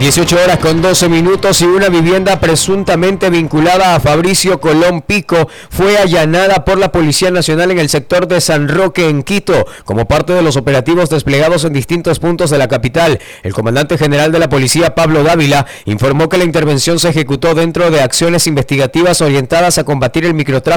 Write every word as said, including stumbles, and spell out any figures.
dieciocho horas con doce minutos y una vivienda presuntamente vinculada a Fabricio Colón Pico fue allanada por la Policía Nacional en el sector de San Roque, en Quito, como parte de los operativos desplegados en distintos puntos de la capital. El comandante general de la policía, Pablo Dávila, informó que la intervención se ejecutó dentro de acciones investigativas orientadas a combatir el microtráfico